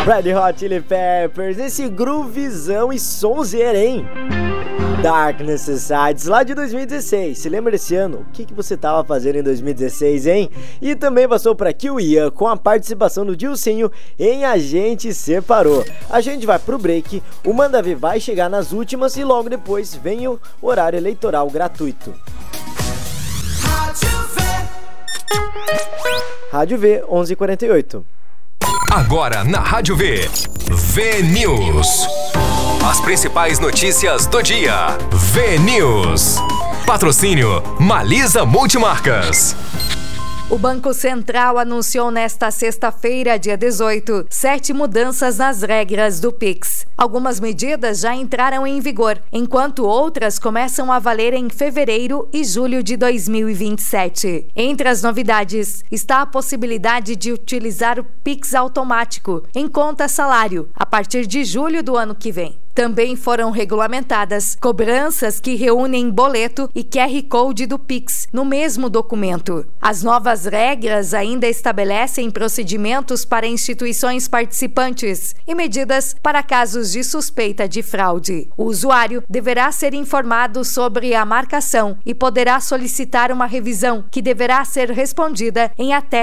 Red Hot Chili Peppers, esse groovizão e sonzeira, hein? Darkness Society, lá de 2016. Se lembra desse ano? O que você tava fazendo em 2016, hein? E também passou por aqui o Ian com a participação do Dilcinho em A Gente Separou. A gente vai pro break, o Manda Ver vai chegar nas últimas e logo depois vem o horário eleitoral gratuito. Rádio V, 11h48. Agora na Rádio V, V-News. As principais notícias do dia. V-News. Patrocínio Malisa Multimarcas. O Banco Central anunciou nesta sexta-feira, dia 18, 7 mudanças nas regras do Pix. Algumas medidas já entraram em vigor, enquanto outras começam a valer em fevereiro e julho de 2027. Entre as novidades está a possibilidade de utilizar o Pix automático em conta salário a partir de julho do ano que vem. Também foram regulamentadas cobranças que reúnem boleto e QR Code do Pix no mesmo documento. As novas regras ainda estabelecem procedimentos para instituições participantes e medidas para casos de suspeita de fraude. O usuário deverá ser informado sobre a marcação e poderá solicitar uma revisão que deverá ser respondida em até